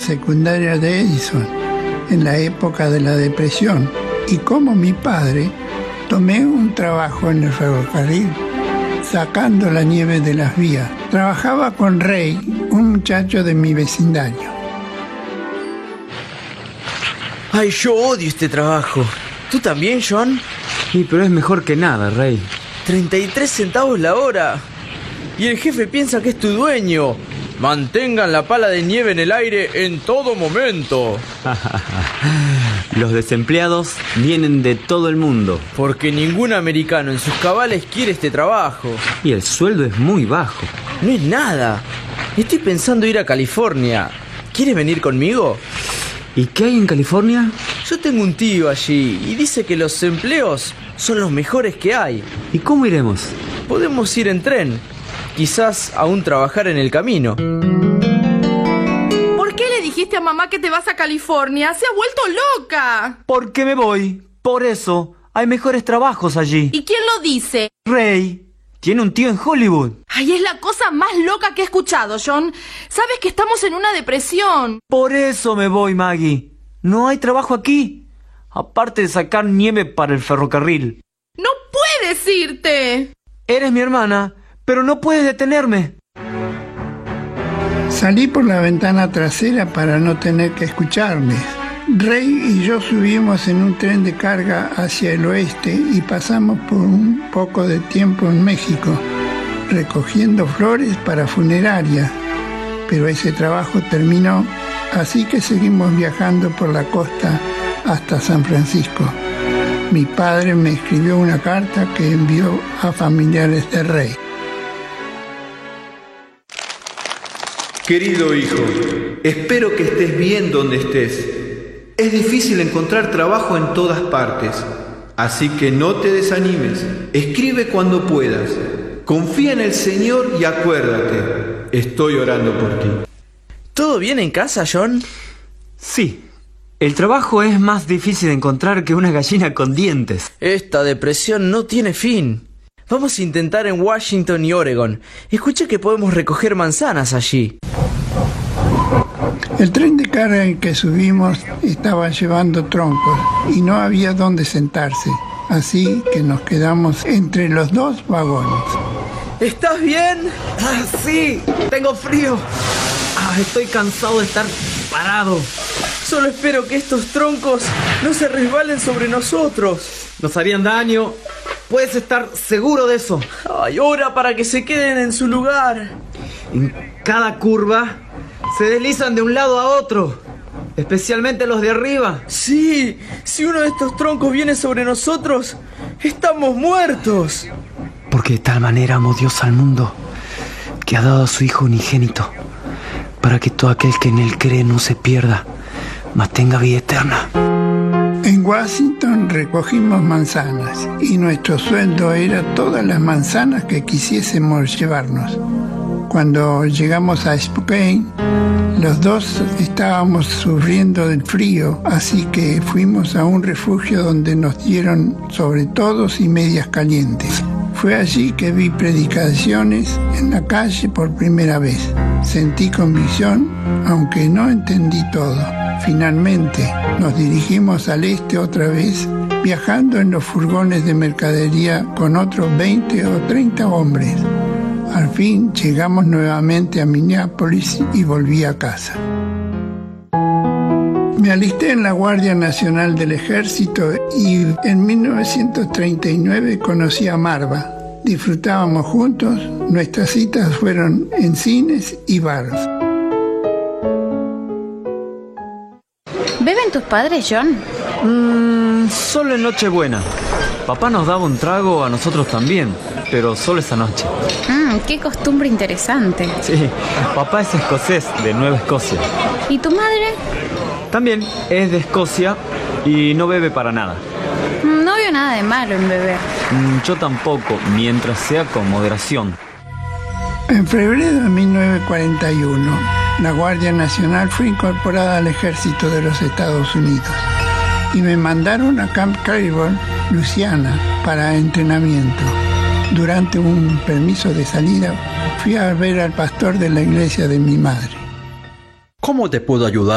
secundaria de Edison, en la época de la depresión, y como mi padre, tomé un trabajo en el ferrocarril, sacando la nieve de las vías. Trabajaba con Ray, un muchacho de mi vecindario. Ay, yo odio este trabajo. ¿Tú también, John? Sí, pero es mejor que nada, Ray. 33 centavos la hora. Y el jefe piensa que es tu dueño. Mantengan la pala de nieve en el aire en todo momento. Los desempleados vienen de todo el mundo. Porque ningún americano en sus cabales quiere este trabajo. Y el sueldo es muy bajo. No es nada. Estoy pensando ir a California. ¿Quieres venir conmigo? ¿Y qué hay en California? Yo tengo un tío allí y dice que los empleos son los mejores que hay. ¿Y cómo iremos? Podemos ir en tren. Quizás aún trabajar en el camino. ¿Por qué le dijiste a mamá que te vas a California? ¡Se ha vuelto loca! ¿Por qué me voy? Por eso. Hay mejores trabajos allí. ¿Y quién lo dice? Ray tiene un tío en Hollywood. Ay, es la cosa más loca que he escuchado, John. Sabes que estamos en una depresión. Por eso me voy, Maggie. No hay trabajo aquí. Aparte de sacar nieve para el ferrocarril. ¡No puedes irte! Eres mi hermana, pero no puedes detenerme. Salí por la ventana trasera para no tener que escucharles. Ray y yo subimos en un tren de carga hacia el oeste y pasamos por un poco de tiempo en México, recogiendo flores para funerarias. Pero ese trabajo terminó, así que seguimos viajando por la costa hasta San Francisco. Mi padre me escribió una carta que envió a familiares de Ray. Querido hijo, espero que estés bien donde estés. Es difícil encontrar trabajo en todas partes, así que no te desanimes. Escribe cuando puedas. Confía en el Señor y acuérdate, estoy orando por ti. ¿Todo bien en casa, John? Sí. El trabajo es más difícil de encontrar que una gallina con dientes. Esta depresión no tiene fin. Vamos a intentar en Washington y Oregon. Escuché que podemos recoger manzanas allí. El tren de carga en que subimos estaba llevando troncos y no había dónde sentarse, así que nos quedamos entre los dos vagones. ¿Estás bien? Sí, tengo frío. Estoy cansado de estar parado. Solo espero que estos troncos no se resbalen sobre nosotros. Nos harían daño. Puedes estar seguro de eso. Ay, ora para que se queden en su lugar. En cada curva se deslizan de un lado a otro, especialmente los de arriba. Sí, si uno de estos troncos viene sobre nosotros, estamos muertos. Porque de tal manera amó Dios al mundo, que ha dado a su Hijo unigénito, para que todo aquel que en él cree no se pierda, mas tenga vida eterna. En Washington recogimos manzanas y nuestro sueldo era todas las manzanas que quisiésemos llevarnos. Cuando llegamos a Spokane, los dos estábamos sufriendo del frío, así que fuimos a un refugio donde nos dieron sobre todos y medias calientes. Fue allí que vi predicaciones en la calle por primera vez. Sentí convicción, aunque no entendí todo. Finalmente, nos dirigimos al este otra vez, viajando en los furgones de mercadería con otros 20 o 30 hombres. Al fin llegamos nuevamente a Minneapolis y volví a casa. Me alisté en la Guardia Nacional del Ejército y en 1939 conocí a Marva. Disfrutábamos juntos, nuestras citas fueron en cines y bares. ¿Beben tus padres, John? Solo en Nochebuena. Papá nos daba un trago a nosotros también, pero solo esa noche. Qué costumbre interesante. Sí, papá es escocés, de Nueva Escocia. ¿Y tu madre? También es de Escocia y no bebe para nada. No veo nada de malo en beber. Yo tampoco, mientras sea con moderación. En febrero de 1941, la Guardia Nacional fue incorporada al ejército de los Estados Unidos y me mandaron a Camp Claiborne, Luisiana, para entrenamiento. Durante un permiso de salida, fui a ver al pastor de la iglesia de mi madre. ¿Cómo te puedo ayudar?